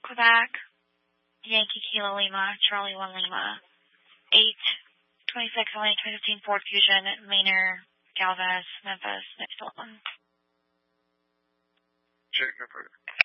Quebec, Yankee Kilo Lima, Charlie 1 Lima, 8/26 2015 Ford Fusion, Manor, Galvez, Memphis, next one. Check number